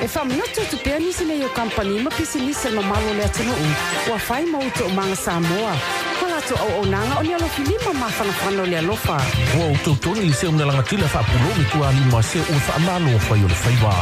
E whaminotu tu pia nisi le yo company ma pisi nisi ma malo le atunu ua whai mautu o manga Samoa. Kola tu au nanga o ni alo filima ma whanawhano le alofa. Ua o tautoni li se una langa tila whapulomi tua ni ma se o whaamalo o whai o le whaiwa.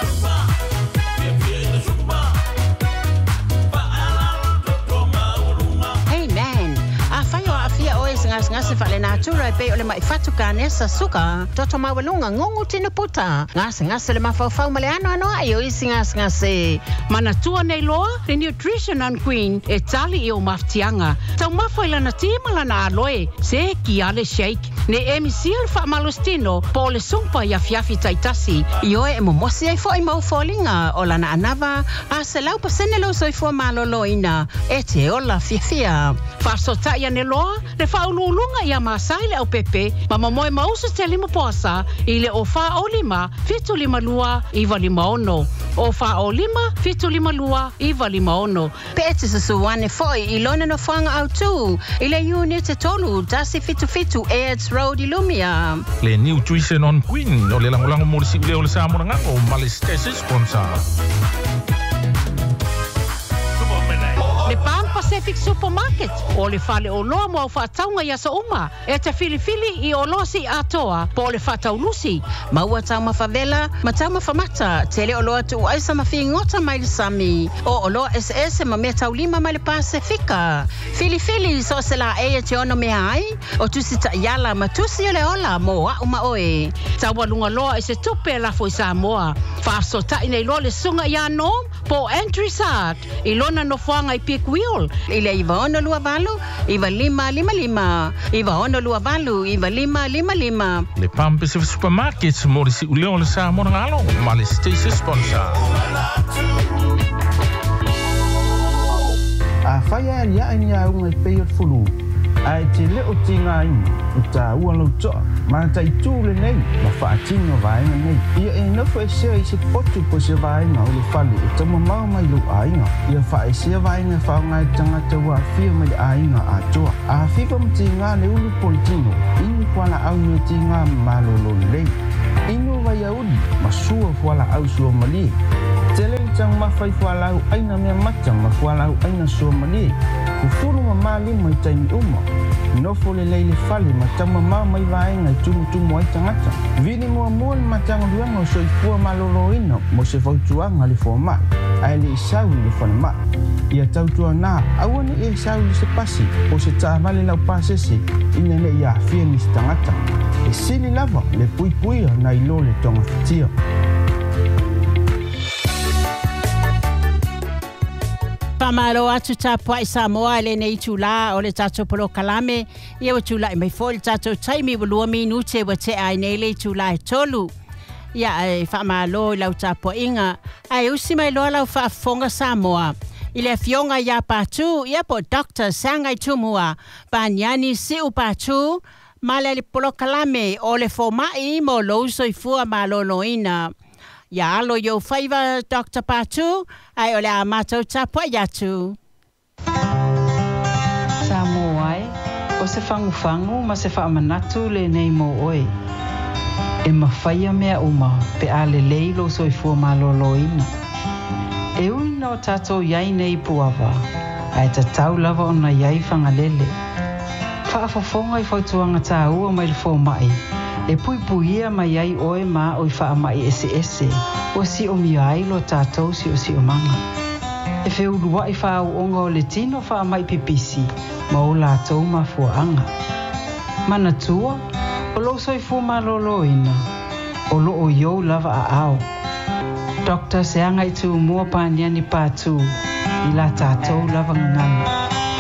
Ngase fale natura pe ole mai fatu kanesa suka toto mawalunga ngongu tino puta ngase le mafau male ano ayo isi ngase mana tua nei loa le nutrition and queen e tali i o maftianga tau mafaila na tima na aloe se ki ale shake ne emisiel fa malustino po le sumpa ya fiafi taitasi yo e momosi ai foi mau folinga ola na anava a se lau pasene lo soi fo maloloina e te ola fiafia fa sota ya ne loa le fa ulunga ia masaile au pepe mama moe mausa te lima poasa ile o fa o lima fitu lima lua iwa lima ono o fa o lima fitu lima lua iwa lima ono pete susuane foi ilone no fanga au tu ile unit e tolu dasi fitu Aids Road Ilumia le nutrition on queen o le langolango morisi ule o le samuranga o malestese sponsor le Pan Pacific Supermarket o le fale o loa mo whaataunga ia sa uma e te filifili i o losi atoa po le whaataulusi maua tauma favela ma tauma famata tele o loa tu aisa mafi ngota mai le sami o loa SS ma mea taulima mai le Pasifika filifili so se la e te ono mea ai o tusi ta iala ma tusi le ola mo a uma oe tawa lunga loa e se tupe la fo i Samoa whaaso ta inei loa le sunga ia nom po entry sat i lona no fuanga i pick wheel ile iwa ono lua valu iwa 555 iwa ono lua valu iwa 555 le Pan Pacific Supermarket morisi ule o le samuranga alo malestese sponsor a faya ya nya unga pe fulu ai te le o tinga ina ta ua lo to ma ta itu le nei ma fa tinga vai nei ia e no foi se potu po se vai na o le fali e tamo mai lo ainga ia fa se vai na fa ngai tanga te wa fi mai ainga a to a fi kom tinga le ulu pontino ini kwala au ni tinga malolo le inu vai au ma sua kwala au sua mali tele tang ma fai kwala au aina me matang ma kwala au aina sua mali ku fulu ma mali mai tai uma no fole leile fali matama mai vai ngai tumu ai tangata vini mo matanga dua mo so fu malolo ino mo se fo tuanga le fo mai ai le sau le fo ma ia tau tuana awani e sau se pasi o se ta vale la pasese ina le ia fini tangata e sili lava le pui na ilo le tonga fitia Pamalo atu tapo ai Samoa le nei tula o le tato polo kalame ia tula mai foi tato taimi bulua minute wa te ai nei le tula e tolu ia e famalo lau tapo inga ai usi mai loa lau whaafonga Samoa ile fionga ia patu ia po Dr. Sangai Tumua Banyani si upatu male le polo kalame o le fomai mo louso i fua maloloina ya alo yo faiva Dr. Patu ai ole a matou tapo yatu Samoa o se fangu ma se whaamanatu le nei mo oi e mawhaia mea uma pe ale leilo soifua maloloina e uina o tatou iai nei puawa ai ta tau lava ona iai whangalele whaafafonga i whautuanga tā ua mai le fōmai e puipuia mai ai oe ma o i wha mai ese o si o mi ai lo tātou si o manga e whiurua i wha au onga o le tino wha mai pipisi ma o lātou ma fuanga mana tua o lo soi fu maloloina o lo o iou lava a au Dr. Seanga i tu mua Banyani Patu i la tātou lava ngana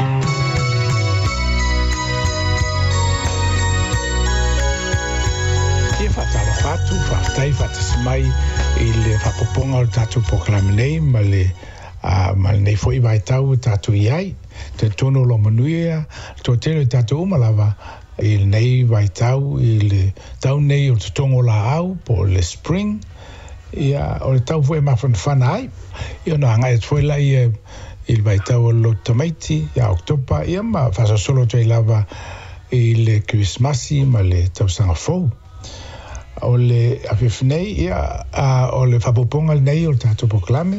fatu fatai fatasmai ile fapoponga o tatu proclaminei male nei foi vai tau tatu iai te tono lo manuia to tele tatu umalava il nei vai tau ile tau nei o tongo la au po le spring ia o tau foi ma fanai io no anga foi la il vai tau lo tomati ia oktopa ia ma fa solo te lava il Christmasi male tau sanga fo o le awhewhinei ia o le whapoponga nei o le tātou proklame.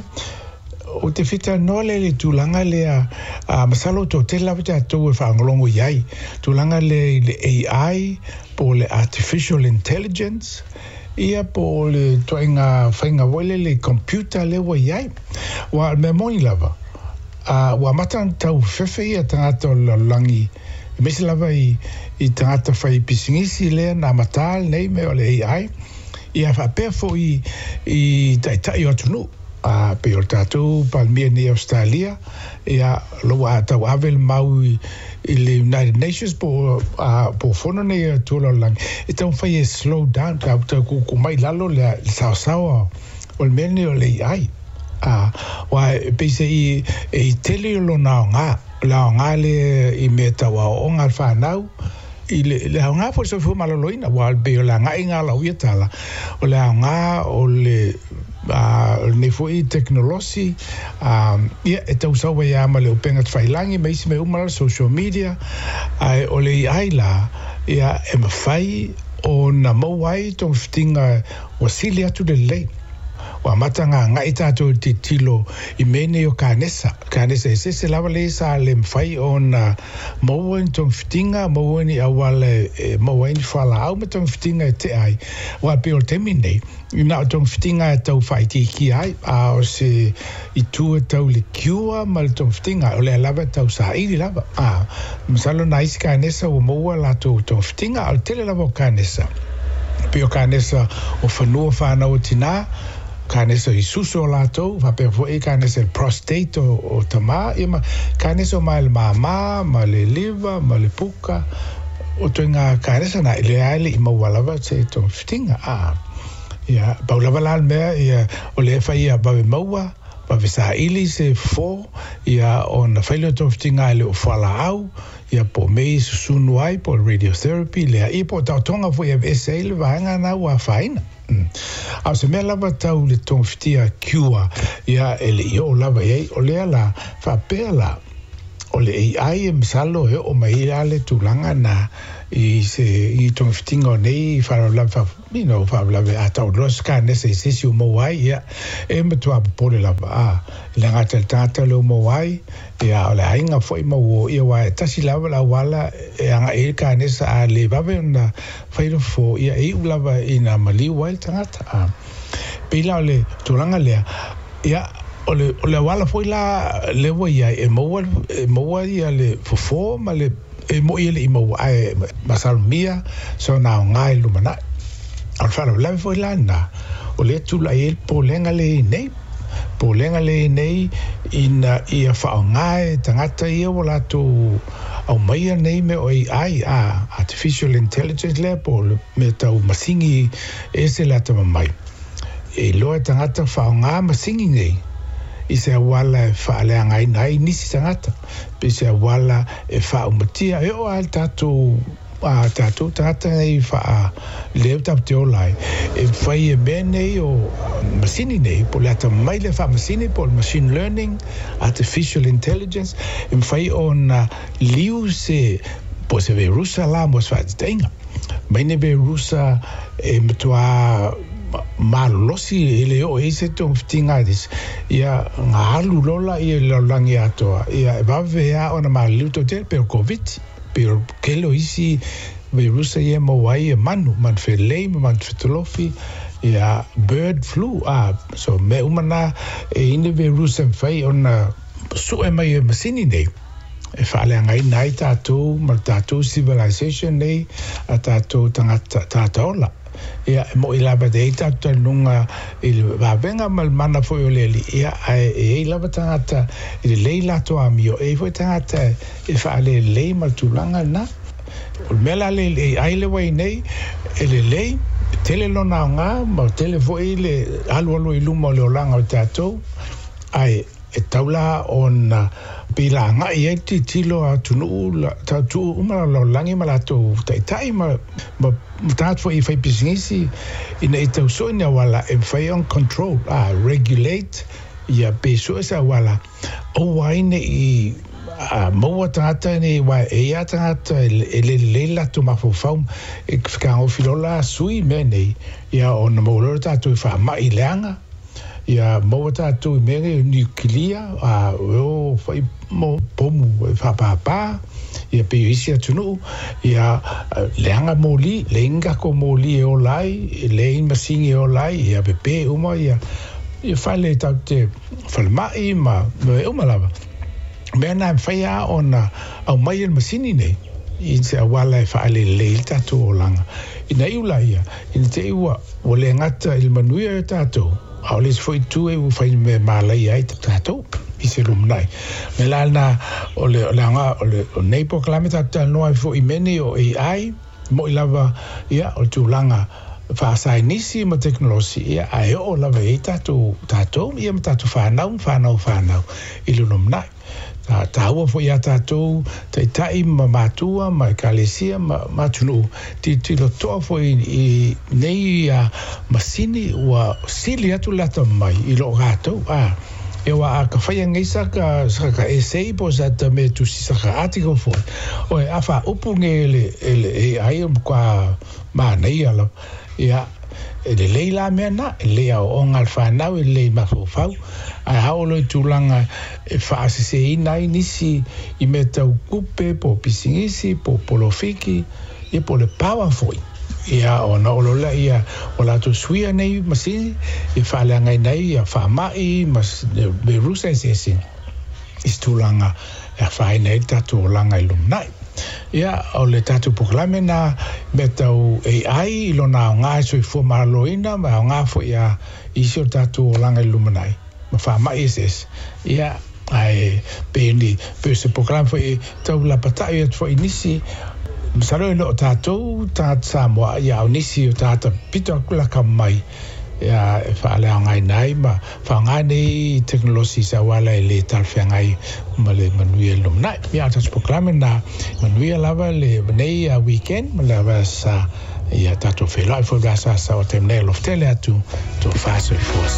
O te whita noa le tūlanga le masalo tō te lawa tātou e whaangolongo iai. Tūlanga le AI po le artificial intelligence. Ia po le toenga whainga wale le computer le wa iai. Wa me moni lava. Wa matan tau whewhi ia tangata o langi. Mesi lava i tangata whai pisingisi lea na matal nei me o le AI. Ia whapea fo i taitai o atunu. Pe o tātou palmia ni Australia. Ia loa tau avel mau i le United Nations po fono nei tūla langi. E tau whai e slow down. Tau kukumai lalo le sao o le mene o le AI. Wa pese i tele lo na nga le i me tawa o ngal whanau i le nga po so fu maloloina wa be la nga inga la uitala o le nga o le ne foi technology ia e tau sa wa ya male o penga tfailangi me isi me umala social media o le ai la ia e mafai o na mawai tong fitinga wasili atu le lei. Wa matanga ngai tātou te tilo I mene o Kanesa. Kanesa e se lawa le sa le mwhai o na mauani tong fitinga, mauani awale mauani whala au me tong fitinga e te ai. Wa peo temi nei. Ina o tong fitinga e tau whai te ki ai. O se I tua tau le kiua ma le tong fitinga. O le lawa tau sa iri lawa. Masalo na isi Kanesa o maua lato tong fitinga. O tele lawa o Kanesa. Peo Kanesa o whanua whanau tina. Kanesa I susu o lātou, whapea fo e kanesa prostate o tamā, ima kanesa o mai le māmā, ma le liver, ma le puka, o toi ngā kanesa na ile aile I mawalawa te tō whitinga. Ia, paulawa lal mea, ia, o le whai ia bawe maua, bawe sa ili se fō, ia, o na whaile tō whitinga ile o whala au, ia po mei susunu ai, po radiotherapy, lea, ia po tau tonga fo ia vese ile vahanga na ua whaina. Au se mea lava tau le tong fitia kiua ia ele I o lava iei o lea la whapea la o le AI e misalo e o mai ale tūlanga na I tong fitinga o nei whaolava whaolava a tau roska nesa I sesi o mawai ia e matua popole lava le ngata le tata le o mawai ia o le ainga fwoi mawo ia wa tasi lava la wala e anga e ka nesa a le babe na whairo fo ia e ulava ina mali wai tangata pila o le tūlanga lea ia o le wala fwoi la lewa ia e maua ia le fofo ma le e mo ia le I maua ai masal mia so na ngai lumana al fala la fwoi la na o le tula e po lenga le nei ina ia whaongae tangata ia wala tu au maia nei me o AI artificial intelligence le po me tau masingi e se la tama mai e loa tangata whaongae masingi nei I se awala e whaalea ngai nai nisi tangata pe se awala e whaumatia e o al tātou tangata nei wha leo tau te olai e whai e mea nei o masini nei po le ata mai le wha masini po machine learning artificial intelligence e whai o na liu se po se ve rusa la mo swa tenga mai ne ve rusa e mtua malolosi ele o ese tong fitinga dis ia ngalu lola ia lolangi atoa ia vavea ona maluto te per covid per kelo isi virusa ia mawai manu man felei man fitolofi ia bird flu so me umana e ine virusa fai ona su e mai masini nei e whaale ngai nai tātou ma tātou civilization nei a tātou tangata tātola ia mo ilava de ita nunga il vavenga mal mana foi o leli ia e lava tangata il leila to amio e foi tangata e fa le lei mal tulanga na o mela le ai le wai nei ele lei tele lona nga ma tele foi le alu I luma le olanga o tatou ai e taula on pila nga I ti tilo atunu la tatu uma lo langi malato tai ma tat for if I business in a so in wala e fai on control regulate ia peso esa wala o waine I maua tangata ni wa ea tangata le la tu mafofau e whakanga o filola sui me nei ia o na maulora tātou i wha mai leanga ia maua tātou i mege nuclear o whai mo pomu i whapapa ia pe isi atunu ia leanga moli lenga ko moli e o lai le masingi e o lai ia pepe uma ia whale tau te whalmai ma umalava mea nā whaia o na au mai al masini nei i se awala e whaale le tātou o langa i na iula ia i te iua o le ngata il manuia e tātou au les foi tu e u whai me malai ai tātou i se lumnai me la na o le anga o nei po klame tātou noa i fo i mene o AI mo i lava ia o tūlanga whaasai nisi ma teknolosi ia ai o lava e tātou ia ma tātou whanau i lumnai ta ua fo ia tātou tai ma mātua ma kalesia ma tunu ti lo toa fo i nei masini ua sili atu lata mai i lo gātou e wa a ka whaia ngai saka essay po sa ta me tu si saka article fo o e awha upu nge e ai kwa ma nei ala ia le leila mena le o ngal whanau le mafofau ai haolo i tūlanga e whaasese inai nisi i me tau kupe po pisingisi po polofiki i po le pawa foi ia o na olola ia o la tu suia nei masini i whaaleanga nei ia whamai me rusa e sesi i tūlanga e whae nei tatu o langa i lumnai ia o le tatu poklame na me tau AI i lona o ngā soi fua maraloina ma o ngā fo ia isi o tatu o langa i lumanai ma whamai eses ia ai pēni pēse poklame fo i tau la patai at fo i nisi Masaro e lo o tātou tāta Samoa ia o nisi o tāta pito akula ka mai ia e whaale a ngai nai ma whaangai nei teknolosi sa wala e le tarwhiangai ma le manuia lumnai ia tātu poklame na manuia lava le nei a weekend ma lava sa ia tātou whelai fo rasa sa o te mnei loftele atu to whaasoi fuas